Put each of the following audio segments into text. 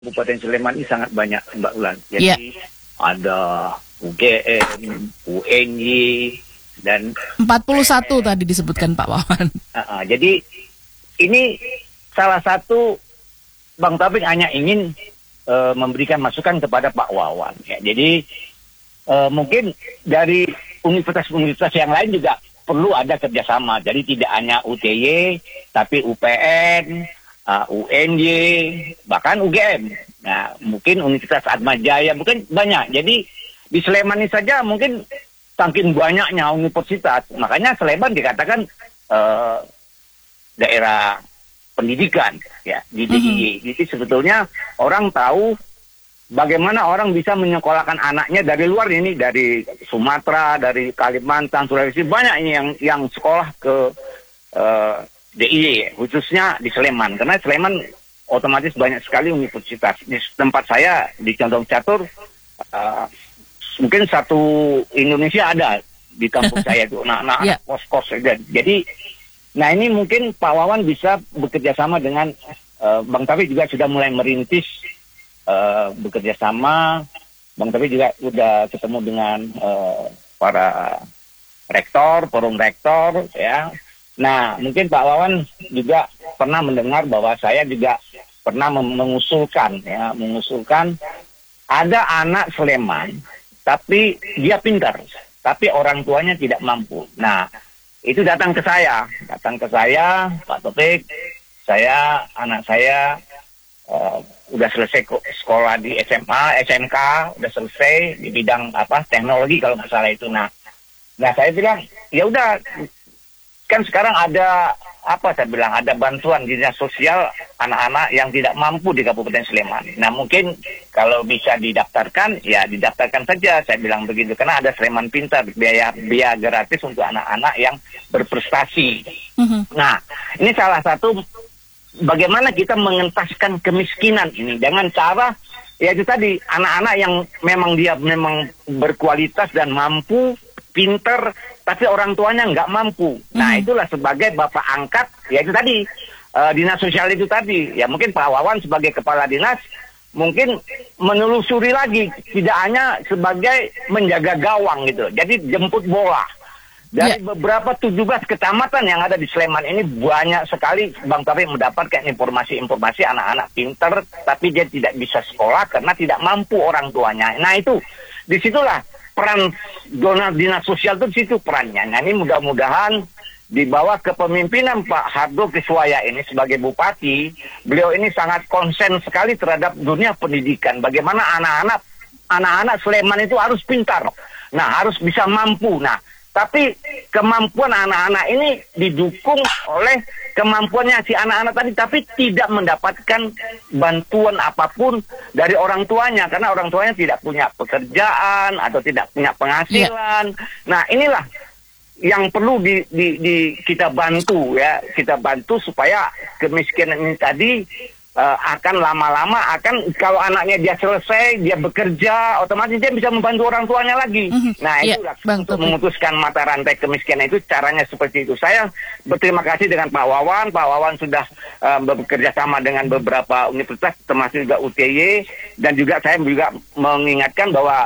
Kabupaten Sleman ini sangat banyak, Mbak Ulan. Iya. Jadi ada UGM, UNY, dan 41 tadi disebutkan Pak Wawan. jadi ini salah satu Bang Taufik hanya ingin memberikan masukan kepada Pak Wawan. Ya. Jadi mungkin dari universitas-universitas yang lain juga perlu ada kerjasama. Jadi tidak hanya UTY, tapi UPN, UNY, bahkan UGM. Nah, mungkin Universitas Atmajaya, mungkin banyak. Jadi di Sleman ini saja mungkin saking banyaknya universitas, makanya Sleman dikatakan daerah pendidikan, ya, di DIY. Jadi sebetulnya orang tahu bagaimana orang bisa menyekolahkan anaknya dari luar ini, dari Sumatera, dari Kalimantan, Sulawesi, banyak ini yang sekolah ke DIY, khususnya di Sleman. Karena Sleman otomatis banyak sekali universitas. Di tempat saya, di Condong Catur, mungkin satu Indonesia ada di kampung saya itu, anak-anak kos-kos. Jadi, nah ini mungkin Pak Wawan bisa bekerja sama dengan Bang Taufik juga sudah mulai merintis bekerja sama. Bang Taufik juga sudah ketemu dengan para rektor, forum rektor, ya. Nah, mungkin Pak Wawan juga pernah mendengar bahwa saya juga pernah mengusulkan ada anak Sleman, tapi dia pintar, tapi orang tuanya tidak mampu. Nah, itu datang ke saya, Pak Taufik, anak saya udah selesai sekolah di SMA, SMK, udah selesai di bidang teknologi kalau nggak salah itu. Nah saya bilang ya udah, kan sekarang ada ada bantuan dinas sosial anak-anak yang tidak mampu di Kabupaten Sleman. Nah mungkin kalau bisa didaftarkan, ya didaftarkan saja, saya bilang begitu. Karena ada Sleman Pintar, biaya gratis untuk anak-anak yang berprestasi. Nah ini salah satu bagaimana kita mengentaskan kemiskinan ini dengan cara, ya itu tadi, anak-anak yang memang berkualitas dan mampu, pinter, tapi orang tuanya nggak mampu. Nah itulah sebagai bapak angkat, ya itu tadi, dinas sosial itu tadi. Ya mungkin Pak Wawan sebagai kepala dinas mungkin menelusuri lagi, tidak hanya sebagai menjaga gawang gitu. Jadi jemput bola. Dari beberapa 17 kecamatan yang ada di Sleman ini banyak sekali Bang Taufik mendapatkan informasi-informasi anak-anak pinter, tapi dia tidak bisa sekolah karena tidak mampu orang tuanya. Nah itu, disitulah peran dinas sosial itu, di situ perannya. Nah ini mudah-mudahan di bawah kepemimpinan Pak Hardo Kiswaya ini sebagai bupati, beliau ini sangat konsen sekali terhadap dunia pendidikan. Bagaimana anak-anak Sleman itu harus pintar, nah harus bisa mampu. Nah tapi kemampuan anak-anak ini didukung oleh kemampuannya si anak-anak tadi, tapi tidak mendapatkan bantuan apapun dari orang tuanya, karena orang tuanya tidak punya pekerjaan atau tidak punya penghasilan. Nah inilah yang perlu kita bantu, ya, kita bantu supaya kemiskinan ini tadi akan lama-lama kalau anaknya dia selesai, dia bekerja, otomatis dia bisa membantu orang tuanya lagi. Nah itulah untuk memutuskan mata rantai kemiskinan itu, caranya seperti itu. Saya berterima kasih dengan Pak Wawan. Pak Wawan sudah bekerja sama dengan beberapa universitas, termasuk juga UTY, dan juga saya juga mengingatkan bahwa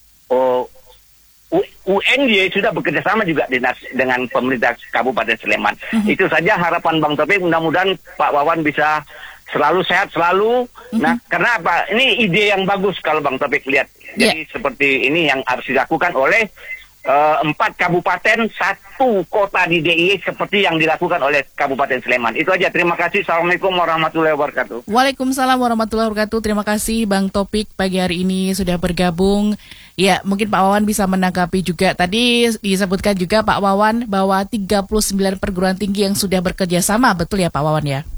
UNY sudah bekerja sama juga dengan pemerintah Kabupaten Sleman. Itu saja harapan Bang Taufik, mudah-mudahan Pak Wawan bisa selalu sehat selalu. Nah, karena apa? Ini ide yang bagus kalau Bang Taufik lihat. Jadi seperti ini yang harus dilakukan oleh 4 kabupaten, 1 kota di DIY seperti yang dilakukan oleh Kabupaten Sleman. Itu aja. Terima kasih. Assalamualaikum warahmatullahi wabarakatuh. Waalaikumsalam warahmatullahi wabarakatuh. Terima kasih Bang Taufik pagi hari ini sudah bergabung. Ya, mungkin Pak Wawan bisa menanggapi juga. Tadi disebutkan juga Pak Wawan bahwa 39 perguruan tinggi yang sudah bekerja sama. Betul ya Pak Wawan ya?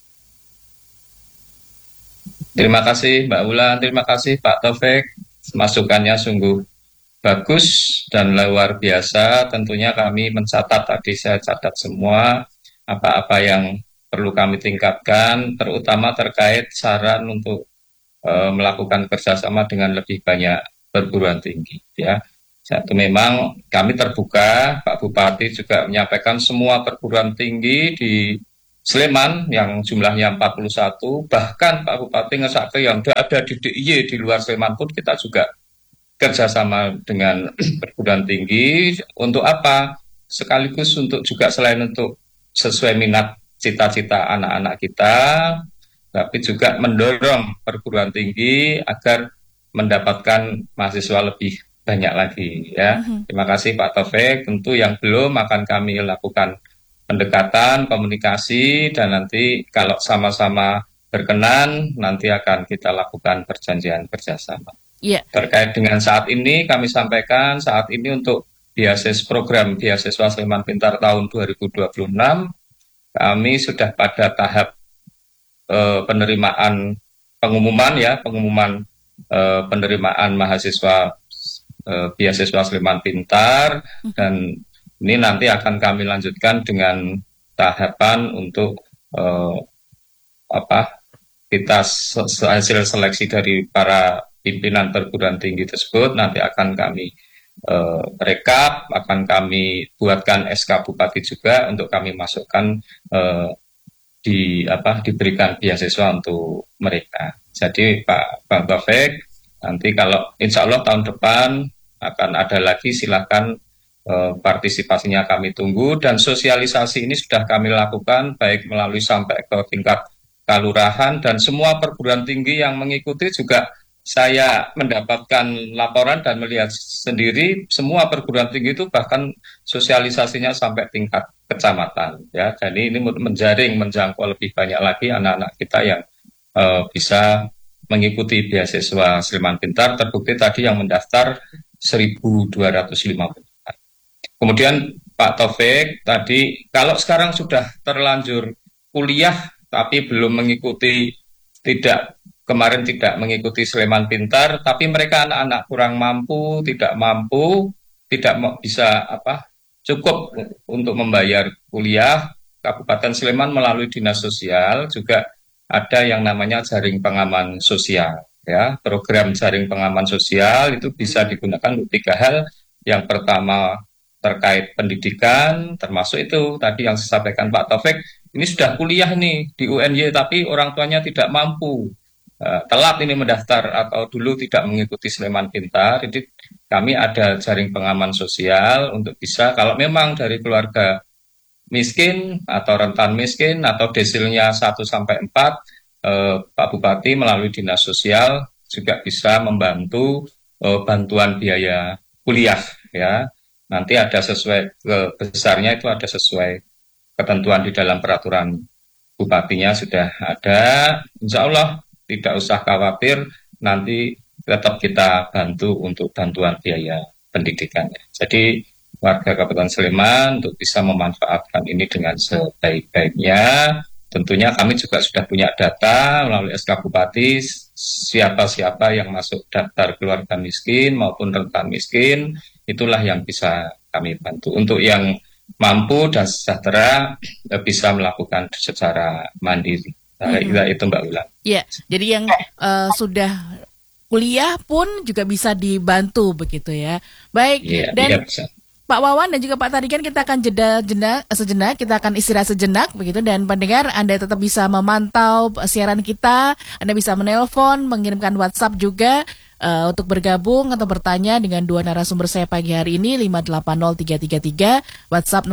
Terima kasih Mbak Ulan, terima kasih Pak Taufik, masukannya sungguh bagus dan luar biasa. Tentunya kami mencatat, tadi saya catat semua apa-apa yang perlu kami tingkatkan, terutama terkait saran untuk melakukan kerjasama dengan lebih banyak perguruan tinggi. Ya, satu memang kami terbuka, Pak Bupati juga menyampaikan semua perguruan tinggi di Sleman yang jumlahnya 41, bahkan Pak Bupati ngesake yang ada di DIY di luar Sleman pun kita juga kerjasama dengan perguruan tinggi. Untuk apa? Sekaligus untuk juga selain untuk sesuai minat cita-cita anak-anak kita, tapi juga mendorong perguruan tinggi agar mendapatkan mahasiswa lebih banyak lagi ya. Terima kasih Pak Taufik. Tentu yang belum akan kami lakukan pendekatan, komunikasi, dan nanti kalau sama-sama berkenan, nanti akan kita lakukan perjanjian kerjasama. Terkait dengan saat ini, kami sampaikan saat ini untuk program beasiswa Sleman Pintar tahun 2026, kami sudah pada tahap penerimaan pengumuman penerimaan mahasiswa beasiswa Sleman Pintar, dan ini nanti akan kami lanjutkan dengan tahapan untuk kita hasil seleksi dari para pimpinan perguruan tinggi tersebut nanti akan kami rekap, akan kami buatkan SK Bupati juga untuk kami masukkan diberikan beasiswa untuk mereka. Jadi Pak Bang Taufik, nanti kalau insya Allah tahun depan akan ada lagi, silakan partisipasinya kami tunggu, dan sosialisasi ini sudah kami lakukan baik melalui sampai ke tingkat kelurahan, dan semua perguruan tinggi yang mengikuti juga saya mendapatkan laporan dan melihat sendiri semua perguruan tinggi itu bahkan sosialisasinya sampai tingkat kecamatan ya. Jadi ini menjangkau lebih banyak lagi anak-anak kita yang bisa mengikuti beasiswa Sleman Pintar. Terbukti tadi yang mendaftar 1.250. Kemudian Pak Taufik tadi, kalau sekarang sudah terlanjur kuliah tapi belum mengikuti, kemarin tidak mengikuti Sleman Pintar, tapi mereka anak-anak kurang mampu, tidak bisa cukup untuk membayar kuliah, Kabupaten Sleman melalui Dinas Sosial juga ada yang namanya jaring pengaman sosial ya. Program jaring pengaman sosial itu bisa digunakan untuk 3 hal. Yang pertama terkait pendidikan, termasuk itu tadi yang saya sampaikan Pak Taufik, ini sudah kuliah nih di UNY tapi orang tuanya tidak mampu, telat ini mendaftar atau dulu tidak mengikuti Sleman Pintar. Jadi kami ada jaring pengaman sosial untuk bisa, kalau memang dari keluarga miskin atau rentan miskin atau desilnya 1-4, Pak Bupati melalui Dinas Sosial juga bisa membantu bantuan biaya kuliah ya. Nanti ada sesuai besarnya, itu ada sesuai ketentuan di dalam peraturan bupatinya sudah ada. Insya Allah tidak usah khawatir, nanti tetap kita bantu untuk bantuan biaya pendidikan. Jadi warga Kabupaten Sleman untuk bisa memanfaatkan ini dengan sebaik-baiknya. Tentunya kami juga sudah punya data melalui SK Bupati, siapa-siapa yang masuk daftar keluarga miskin maupun rentan miskin, itulah yang bisa kami bantu. Untuk yang mampu dan sejahtera bisa melakukan secara mandiri. Itu Mbak Ula. Ya, jadi yang sudah kuliah pun juga bisa dibantu begitu ya. Baik, dan bisa. Pak Wawan dan juga Pak Tarigan, kita akan jeda sejenak, kita akan istirahat sejenak begitu, dan pendengar Anda tetap bisa memantau siaran kita, Anda bisa menelpon, mengirimkan WhatsApp juga untuk bergabung atau bertanya dengan 2 narasumber saya pagi hari ini, 580333, WhatsApp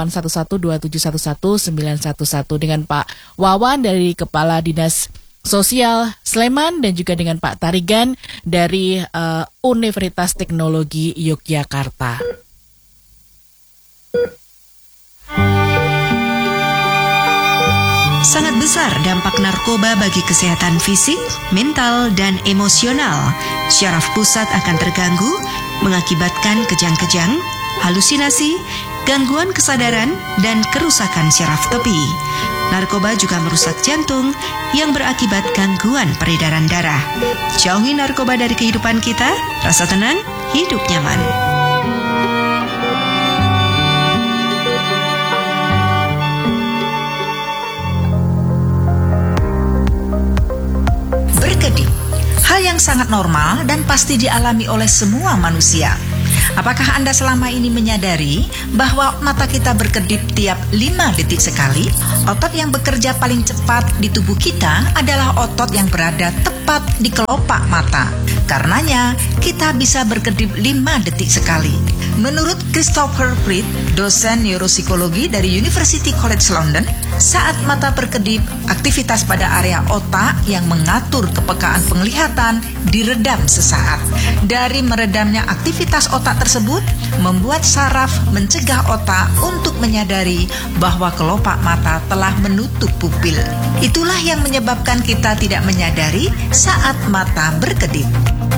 0811271111 dengan Pak Wawan dari Kepala Dinas Sosial Sleman dan juga dengan Pak Tarigan dari Universitas Teknologi Yogyakarta. Sangat besar dampak narkoba bagi kesehatan fisik, mental, dan emosional. Syaraf pusat akan terganggu, mengakibatkan kejang-kejang, halusinasi, gangguan kesadaran, dan kerusakan syaraf tepi. Narkoba juga merusak jantung yang berakibat gangguan peredaran darah. Jauhi narkoba dari kehidupan kita, rasa tenang, hidup nyaman. Berkedip, hal yang sangat normal dan pasti dialami oleh semua manusia. Apakah Anda selama ini menyadari bahwa mata kita berkedip tiap 5 detik sekali? Otot yang bekerja paling cepat di tubuh kita adalah otot yang berada tepat di kelopak mata. Karenanya, kita bisa berkedip 5 detik sekali. Menurut Christopher Pritt, dosen neuropsikologi dari University College London, saat mata berkedip, aktivitas pada area otak yang mengatur kepekaan penglihatan diredam sesaat. Dari meredamnya aktivitas otak tersebut, membuat saraf mencegah otak untuk menyadari bahwa kelopak mata telah menutup pupil. Itulah yang menyebabkan kita tidak menyadari saat mata berkedip.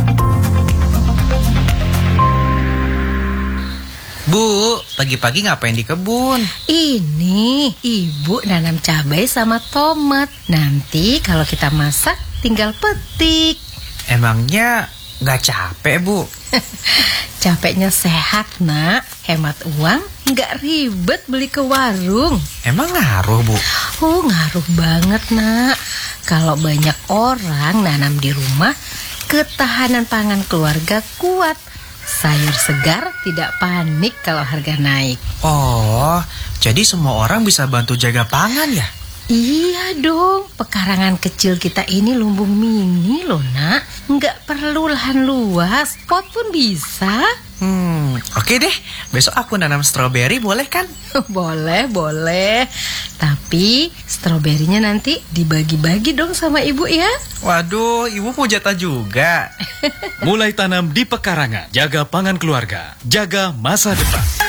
Bu, pagi-pagi ngapain di kebun? Ini ibu nanam cabai sama tomat. Nanti kalau kita masak tinggal petik. Emangnya nggak capek, Bu? Capeknya sehat, nak. Hemat uang, nggak ribet beli ke warung. Emang ngaruh, Bu? Ngaruh banget, nak. Kalau banyak orang nanam di rumah, ketahanan pangan keluarga kuat. Sayur segar tidak panik kalau harga naik. Oh, jadi semua orang bisa bantu jaga pangan ya? Iya dong, pekarangan kecil kita ini lumbung mini loh, nak. Nggak perlu lahan luas, pot pun bisa. Oke deh, besok aku nanam stroberi, boleh kan? Boleh. Tapi stroberinya nanti dibagi-bagi dong sama ibu ya. Waduh, ibu mau jatah juga. Mulai tanam di pekarangan, jaga pangan keluarga, jaga masa depan.